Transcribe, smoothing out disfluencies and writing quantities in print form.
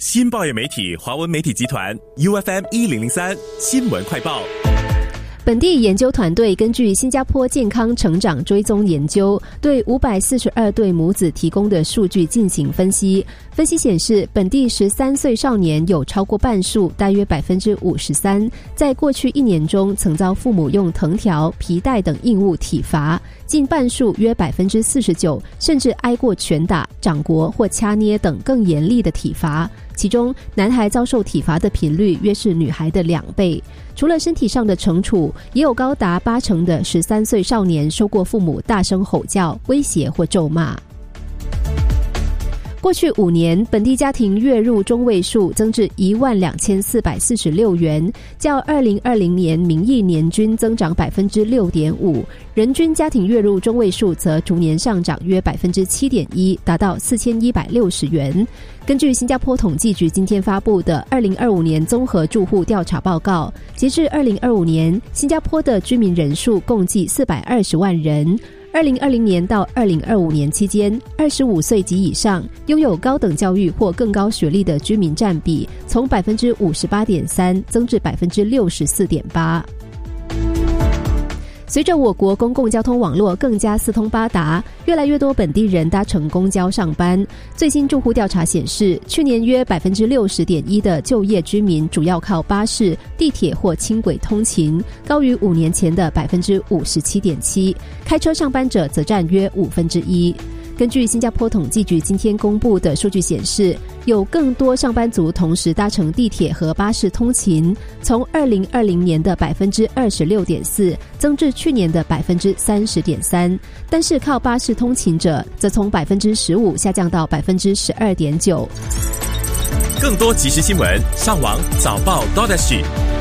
新报业媒体华文媒体集团 UFM 1003新闻快报。 本地研究团队根据新加坡健康成长追踪研究，对542对母子提供的数据进行分析。分析显示，本地13岁少年有超过半数，大约 53%， 在过去1年中曾遭父母用藤条、皮带等硬物体罚，近半数约 49%， 甚至挨过拳打、掌掴或掐捏等更严厉的体罚。其中男孩遭受体罚的频率约是女孩的2倍。除了身体上的惩处，也有高达80%的13岁少年受过父母大声吼叫、威胁或咒骂。过去5年，本地家庭月入中位数增至12446元，较2020年名义年均增长 6.5%， 人均家庭月入中位数则逐年上涨约 7.1%， 达到4160元。根据新加坡统计局今天发布的2025年综合住户调查报告，截至2025年，新加坡的居民人数共计420万人。2020年到2025年期间，25岁及以上拥有高等教育或更高学历的居民占比从 58.3% 增至 64.8%。随着我国公共交通网络更加四通八达，越来越多本地人搭乘公交上班。最新住户调查显示，去年约 60.1% 的就业居民主要靠巴士、地铁或轻轨通勤，高于5年前的 57.7%， 开车上班者则占约1/5。根据新加坡统计局今天公布的数据显示，有更多上班族同时搭乘地铁和巴士通勤，从2020年的 26.4% 增至去年的 30.3%， 但是靠巴士通勤者则从 15% 下降到 12.9%。 更多即时新闻，上网早报 .SG。